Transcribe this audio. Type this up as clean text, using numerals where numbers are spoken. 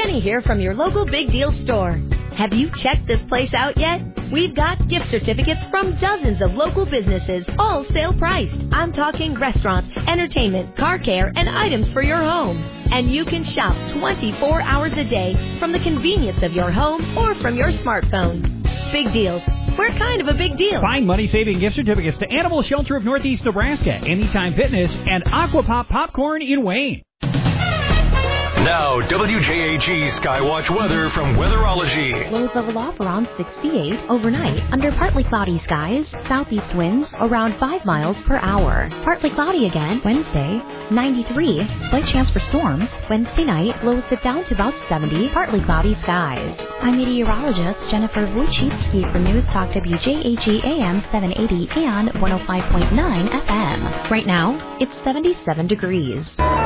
Jenny here from your local Big Deal store. Have you checked this place out yet? We've got gift certificates from dozens of local businesses, all sale priced. I'm talking restaurants, entertainment, car care, and items for your home. And you can shop 24 hours a day from the convenience of your home or from your smartphone. Big Deals. We're kind of a big deal. Find money-saving gift certificates to Animal Shelter of Northeast Nebraska, Anytime Fitness, and Aquapop Popcorn in Wayne. Now, WJAG Skywatch weather from Weatherology. Lows level off around 68 overnight under partly cloudy skies, southeast winds around 5 miles per hour. Partly cloudy again Wednesday, 93, slight chance for storms. Wednesday night, lows dip down to about 70, partly cloudy skies. I'm meteorologist Jennifer Wojcicki for News Talk WJAG AM 780 and 105.9 FM. Right now, it's 77 degrees.